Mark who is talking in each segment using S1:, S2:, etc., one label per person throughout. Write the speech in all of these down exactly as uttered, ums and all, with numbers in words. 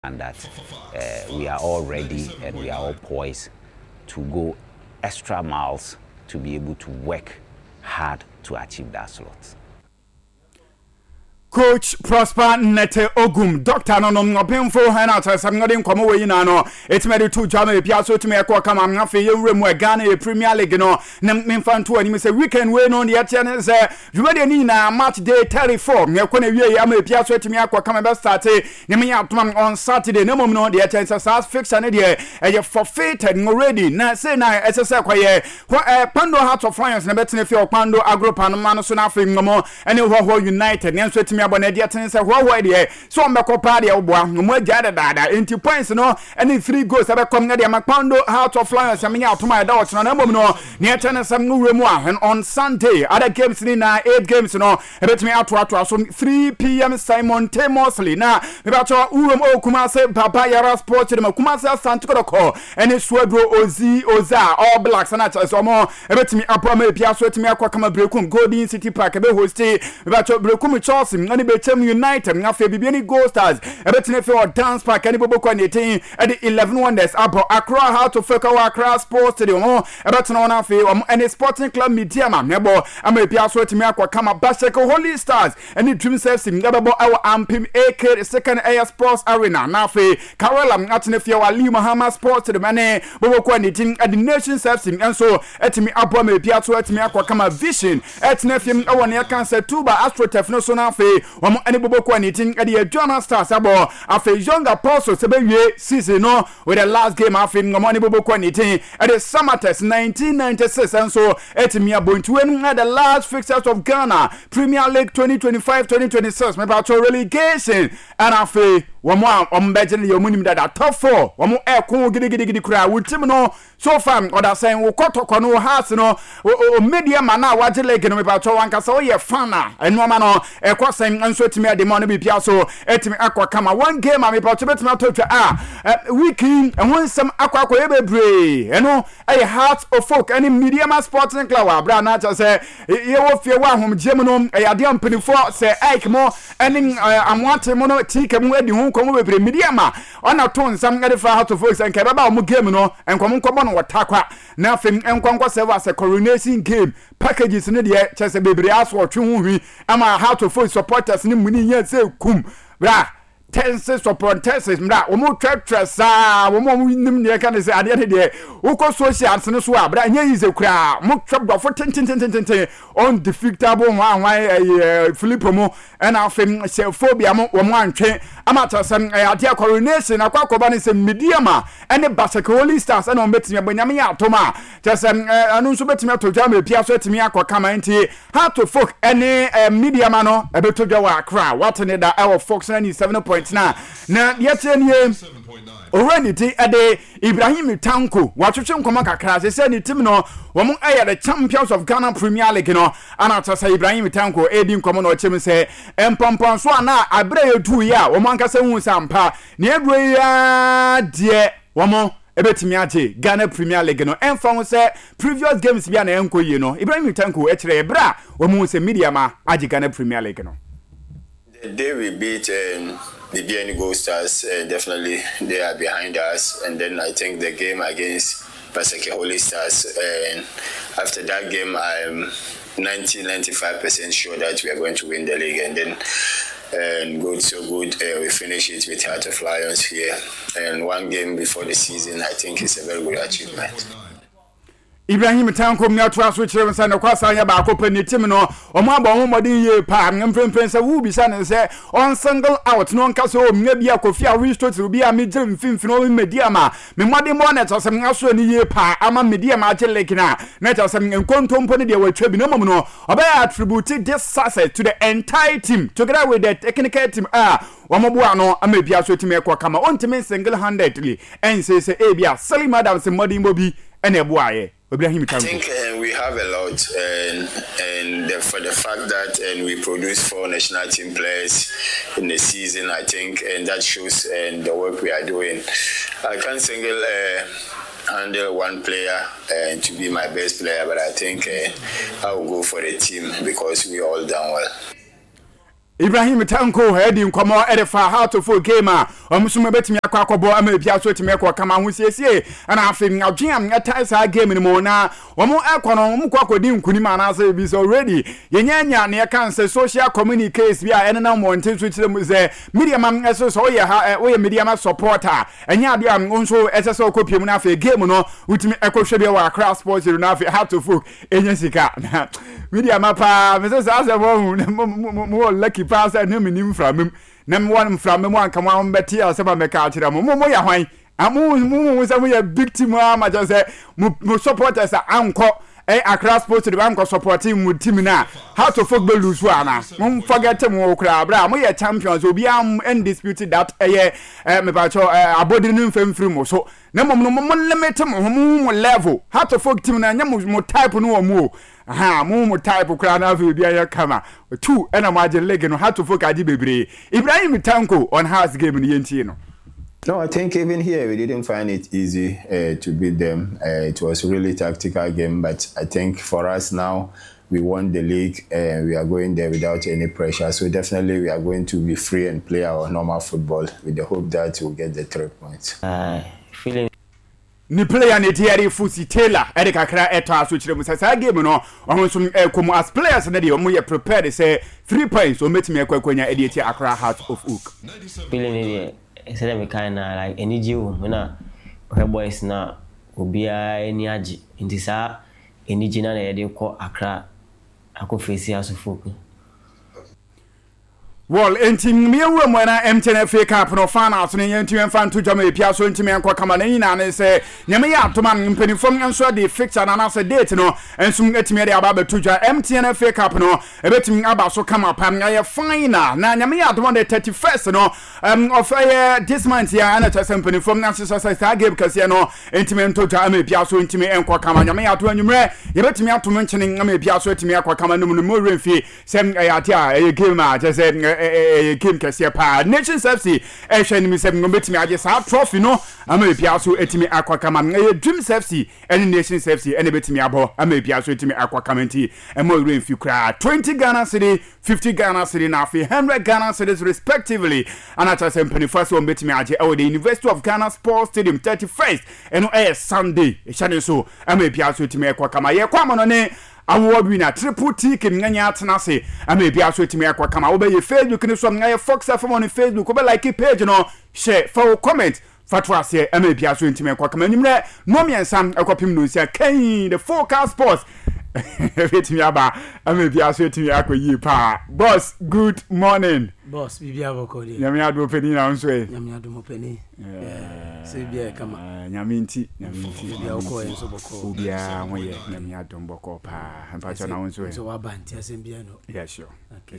S1: and that uh, we are all ready and we are all poised to go extra miles to be able to work hard to achieve that slot.
S2: Coach Prosper Nete Ogum, Doctor no no pemfo hana ta sam ngade nkomo we yina no etimede to jama e pia so timi e ko kama ngafe ye wremu e Ghana e Premier League no na memfanto ani me say weekend we no ye tie ne say jumade ni na match day thirty-four me ko na wie ya ma e pia so timi akwa kama be start ne me ya tuma on Saturday na mom no de tie say sa fixture ne de e forfeited already na say na S S kwa ye Pando Hearts of Lions na betene fi Pando Agropa no ma no so na afi ngomo ene ho United ne so timi abone de ten say ho ho de so mbekopa de oboa mo agya da da enti points no any three goals abe kom na de Pando Hearts of Lions amenya atoma da wo na mom no ne ten say nwuremu a on Sunday other games ni na eight games no ebetimi ato ato so three p m simultaneously na me ba to urem o Kumase Papa Yara Sports de Kumase Asante Kotoko any Swedro Ozi Oza All Blacks na so mo ebetimi apoma e pia so etimi akwa kama Brekum Golden City Park ebe hosti me ba to Brekum Chelsea ani Bechem United ngafe bibiani Gold Stars ebetine fe o Dance Park ani bobo kwa netin edi eleven Wonders abo Accra Heart of Africa Accra Sports Stadium ebetine ona fe o any Sporting Club Media ma nebo ama bia so etimi akwa kama Basheko Holy Stars ani Dream Service ngababo awo Ampim A K Second Air Sports Arena na fe Karela atine fe o Ali Muhammad Sports Stadium ani bobo kwa netin edi Nation Service enso etimi abo ama bia so etimi akwa kama Vision etine fe awo ne cancer Tuba AstroTurf no so na fe Wamo any bobo kwa nitin adi e Jonas Stars abo afe Young Apostles sebe wie season no with the last game afe ngomo any bobo kwa nitin adi Samatex nineteen ninety-six and so etimi abontu enu at the last fixtures of Ghana Premier League twenty twenty-five twenty twenty-six me ba to relegation and afe wamo ombeje ne yomunim da top four wamo e ko gidi gidi gidi kura wutim no so far oda say wo kotoko no house no o media man na waje league no me ba to wanka so ye fana enu ma no e ko say nso etimi ade mo no bi pia so etimi akwa kama one game am ba to betimi atotwa ah weekend ehun sem akwa akwa ebebre eno e Heart of Folk any Media Sporting Club abra na cha say ye wo fie wa hom gem no e ade ampanifo say Ike mo eni amwate mo no tike mo adi hu komo bebre Media ma ona to nsam ngade fa Heart of Folk say nke baba mo game no enkomo nkomo no watakwa na fem enkwankwa server say coronation game packages ne de chese bebre aso otwe hu hwi ama Heart of Folk supporters ni muni nya say kum bra tenses supporters mra omo twetwe sa omo nim ne ka ne say ade ne de uko social ne so abra nya yi ze kura mo twebdofo tintintintintin undefeatable ho anwan Philippo mo and afem phobia mo omo antwe amata sam ade coronation akwa koba ne say Media ma ene Basheko Holy Stars na ombetimi abanyame ya atoma jasem anu nso betimi atodwa ma pia so etimi akoka ma nti Heart of Folk ene Media ma no ebetodwa wa Accra what ne da our Fox ninety-seven point nine na yetenie already ti ade Ibrahim Tanko watwetwe nkoma kakra se se ni tim no wo mo aye the champions of Ghana Premier League no ana to say Ibrahim Tanko edi nkoma no chem se empompon so ana abra yedu ya wo mo ankasa hu sampa ne edro ya de wo mo ebetimi age Ghana Premier League no enfon se previous games bia na enkoyi no Ibrahim Tanko e kire ebra wo mo se Media ma age Ghana Premier League no
S3: the day we beat um, the B N Gold Stars, uh, definitely they are behind us. And then I think the game against Basheko Holy Stars, and after that game, I'm ninety to ninety-five percent sure that we are going to win the league. And then and good, so good, uh, we finish it with Heart of Lions here. And one game before the season, I think it's a very good achievement.
S2: Ibrahim Tanko mi atwa so kire nsa na kwasa nya ba akopɛ ne tim no omo aba ho modin ye pa mfremfrem sɛ wu bi sa ne sɛ on single out no nka so mnya bi akofi a we story bi a me gire mfimfini o Media ma me modin mo na tosem ngaso ne ye pa ama Media ma age lake na na tosem nkontompo ne de watwa bi no mom no obaya attribute this success to the entire team together with the technical team ah wamobo ano ama bia so timi ekwa kama ontimi single handedly en say say e bia Salim Adams modin mo bi ene eboaye Ibrahim Tanko.
S3: I think uh, we have a lot, and and the, for the fact that and we produce four national team players in the season, I think, and that shows and the work we are doing. I can't single uh, handle one player uh, to be my best player, but I think uh, I will go for the team because we all done well.
S2: Ibrahim Tanko heading komo edefa how to for game a omusume betimi akwa akobo ama bia so timi ekwa kama ho siesie ana afem adwen am esa game ni mo na omo ekono omo kwa kodi nkunim ana say bi so already yenyanya ne kan say social communications bia enena mo ntin so kire mu say media man eso so ye ha we media man supporter enya ade am nso ese so kopiem na afa game no utimi ekohwe bia wa Accra Sports na afa how to folk enya sika media mapa me say say mo lucky pass na me nim framem na me wan framem wan kam wan beti asema me ka akira mo mo ya hwan amu mo say mo ya big team ma just say mo supporters anko eh Accra Sports the bank supporting mu team na how to football lose ana mo forget mo kra bra mo ya champions obi am undisputed that eh eh me ba cho abodi no mfamfiri mo so na mo mo limit mo mo level how to folk team na nya mo type no mo aha mo mo type kra na fi bia ya kama two ena ma je leg no how to folk adi bebre Ibrahim Tanko on house game ni yenti no.
S3: No, I think even here we didn't find it easy uh, to beat them. Uh, it was a really tactical game, but I think for us now, we won the league and we are going there without any pressure. So definitely we are going to be free and play our normal football with the hope that we'll get the three points.
S4: Uh, feeling
S2: ni player ne Thierry Fusi Taylor e ka kra eto aso kire mu sasa game no ohun so e komo as players na de omo ye prepared say three points o metimi ekwakwanya e de ti Accra Heart of Oak.
S4: Feeling it instead of kind of like energy na boys na obia eni age nti sa energy na na de ko Accra akofesi asofoku
S2: Well, enti miyewu mo na M T N F A Cup no finals ne yenti emfa nto dwama epia so enti menko kama na nyina ne se nyame ya atoma mpenifom nso de fixture na na se date no ensum etimi de aba beto dwa M T N F A Cup no ebetimi aba so kama pam ya final na nyame ya atoma de thirty-first no um of uh, this month ya na chase mpenifom na so so sa game kase no enti mento dwa epia so enti menko kama nyame ya atoma nwumre yebetimi atoma nchene nyame epia so enti menko kama no mu remfi sem ya tia e game a chase eh game kase pa Nations F C eh hwani mi sem ngobetimi age sa trophy no ama bia so etimi akwakama eh Dreams F C and Nations F C ene betimi abo ama bia so etimi akwakama nti e mo remfi kra twenty Ghana cedi fifty Ghana cedi na afi one hundred Ghana cedis respectively anata sem pani first one betimi age e the University of Ghana Sports Stadium thirty-first eno eh Sunday e hwani so ama bia so etimi akwakama ye kwama no ne award winner triple T kimnyanya atena se ama bia so etimi akwa kama wo be ye Facebook ni so mnya Fox F M on Facebook wo be like page no share for comment fatwa se ama bia so etimi akwa kama nimre no miensam akwapim no sia kan the forecast sports etimi aba ama bia so etimi akwa yi pa boss good morning
S5: boss bibia bokodi
S2: nyame ado peni na nso e
S5: nyame ado mo peni eh se bia kama
S2: nyame nti nyame nti
S5: bia ko enso boko
S2: obia moye nyame ado mboko pa mpacha na nso e
S5: so wabanti asembia no
S2: yeah sure
S5: okay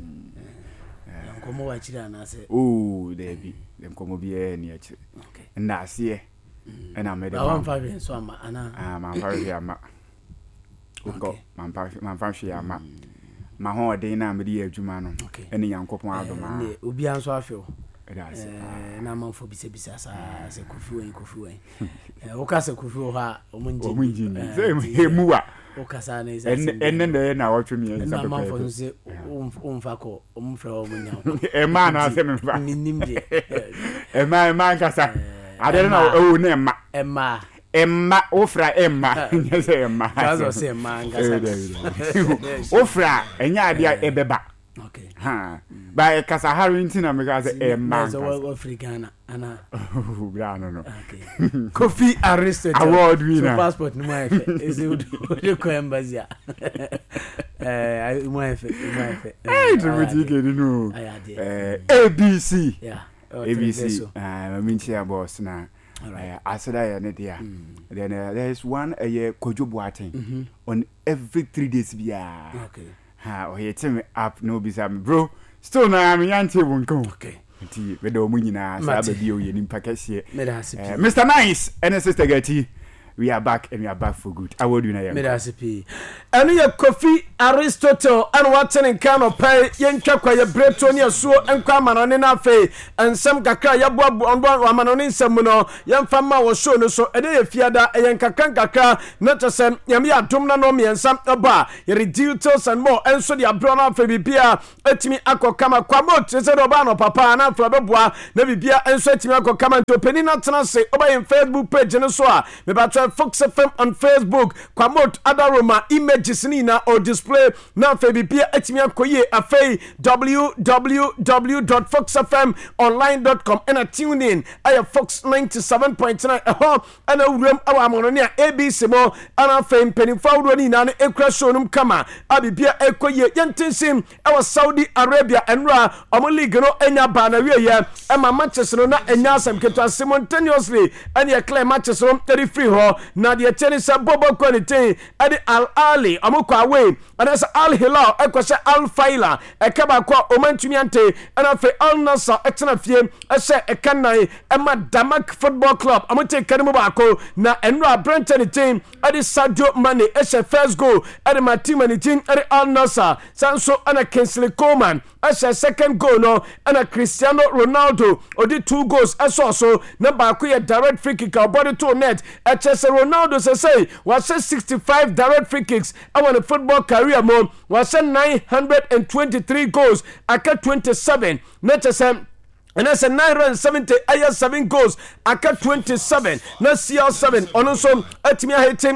S2: eh
S5: nkomo wa chira na se
S2: oh debi nkomo bia ni achi
S5: okay
S2: nda ase e na me de
S5: ba wan fa bi so ama ana
S2: ah man fa bi ama uko man fa man fa hwe ama ma ho de na me de adwuma no ene yankopon adoma
S5: ne obi anso afeo
S2: That's
S5: eh na manfo bisa bisa sa se kofi wen kofi wen eh o ka se kofi o ha o munji
S2: o munji ni se muwa
S5: o ka sa na isa
S2: en en ne na watwe mi
S5: en na manfo se o mfa ko o mfra o munya
S2: e ma na se me fa
S5: nimde
S2: e ma e ma ka sa ade na o ne ma
S5: e ma
S2: Emma ofra Emma nyese Emma
S5: kazo se Emma ngasa
S2: ofra enya ade ebeba
S5: okay
S2: ha ba kasa haru ntina me ka se Emma
S5: so we Africana ana
S2: bra no no
S5: okay Kofi Aristotle
S2: award winner
S5: so passport no mai fe ese o ko embassy eh mo efe mo efe
S2: eh tribute ke no eh A B C
S5: yeah
S2: A B C ah minchi boss na Uh, asada ya ne dia then uh, there is one a uh, Kojo Boateng mm-hmm. on every three days bia
S5: okay
S2: ha o yete me up no be sam bro still na me yante wonko
S5: okay
S2: nti we do mu nyina sa ba bi o ye nimpa kase
S5: me da hasipi
S2: Mister Nice and Sister Gati we are back and we are back for good. I will do now.
S5: Medasipi. And you Kofi Aristotle and Watson and Kano pay Yenka Kwaya Bretonia so and Kamanona Fe and some Kaka Yabu on one Wamanonin Samuno, Yan Fama was shown so a day Fiada and Yankakan Kaka, not a sem Yamia Dumna Nomi and some Aba, Yeridutos and more, and so the Abrona Febipia, Etimi Ako Kama Kwamot, Zerobano Papa and Alfababua, Nebibia and Sweatimi Ako Kama to Penina Tanase, Oba in Facebook page and so on. Fox F M on Facebook, Kwamot Adaroma images nina or display na Febipia Etimi Akoye Afe w w w dot fox f m online dot com and a tune in I Fox ninety-seven point nine uh and a room our mononia A B C mo and a fame penny forward in an equation kama Abibia Ekoye Yantinsim our Saudi Arabia and Ra Omoligano Enya Banaria and my Manchester na Enyasam Keto simultaneously and your claim Manchester thirty-three ho na the tennis Bobo Quality at the Al Ali Amuka away and as Al Hilal Ekwasha Al Faila Ekaba Kwa Omantumiante and afe Al Nasser Etna Fie Ese Ekanai Emma Damak Football Club Amute Kanimubako na Enra Brenton team at the Sadio Mane Ese first goal at the Matimani team at the Al Nasser Sanso and a Kingsley Coleman Ese second goal no and a Cristiano Ronaldo or the two goals as also number a direct free kick or body to net Ese Ronaldo say was sixty-five direct free kicks I want a football career more was nine hundred twenty-three goals aka twenty-seven not just and that's a nine hundred seventy I have seven goals aka twenty-seven na C L seven on also at me